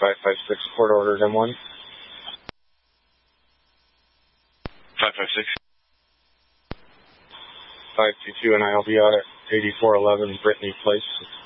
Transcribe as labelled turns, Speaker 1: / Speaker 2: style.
Speaker 1: 556, court orders M1.
Speaker 2: 556.
Speaker 1: 522, and I'll be out at 8411 Brittany Place.